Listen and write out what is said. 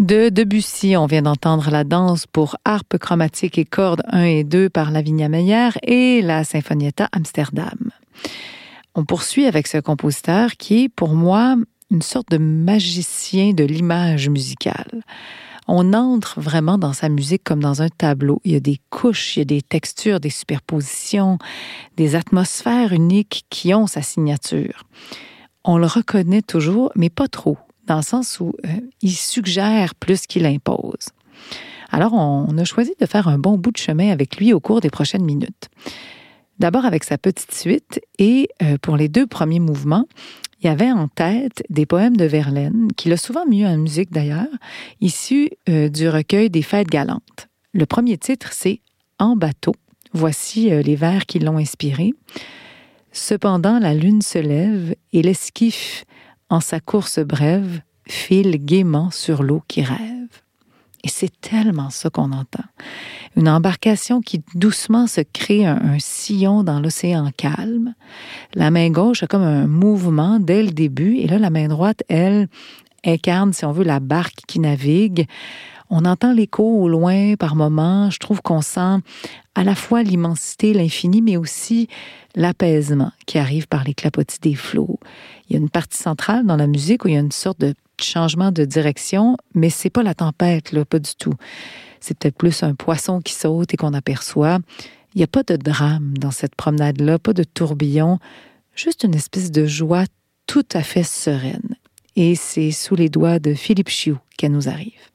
De Debussy, on vient d'entendre la danse pour harpe chromatique et cordes 1 et 2 par Lavinia Meyer et la Sinfonietta Amsterdam. On poursuit avec ce compositeur qui est, pour moi, une sorte de magicien de l'image musicale. On entre vraiment dans sa musique comme dans un tableau. Il y a des couches, il y a des textures, des superpositions, des atmosphères uniques qui ont sa signature. On le reconnaît toujours, mais pas trop, dans le sens où il suggère plus qu'il impose. Alors, on a choisi de faire un bon bout de chemin avec lui au cours des prochaines minutes. D'abord avec sa petite suite et pour les 2 premiers mouvements, il y avait en tête des poèmes de Verlaine, qu'il a souvent mis en musique d'ailleurs, issus du recueil des Fêtes galantes. Le premier titre, c'est « En bateau ». Voici les vers qui l'ont inspiré. « Cependant, la lune se lève et l'esquif, en sa course brève, file gaiement sur l'eau qui rêve. » Et c'est tellement ça qu'on entend. Une embarcation qui doucement se crée un sillon dans l'océan calme. La main gauche a comme un mouvement dès le début, et là, la main droite, elle, incarne, si on veut, la barque qui navigue. On entend l'écho au loin par moments. Je trouve qu'on sent à la fois l'immensité, l'infini, mais aussi l'apaisement qui arrive par les clapotis des flots. Il y a une partie centrale dans la musique où il y a une sorte de changement de direction, mais c'est pas la tempête, là, pas du tout. C'est peut-être plus un poisson qui saute et qu'on aperçoit. Il n'y a pas de drame dans cette promenade-là, pas de tourbillon, juste une espèce de joie tout à fait sereine. Et c'est sous les doigts de Philippe Chiou qu'elle nous arrive.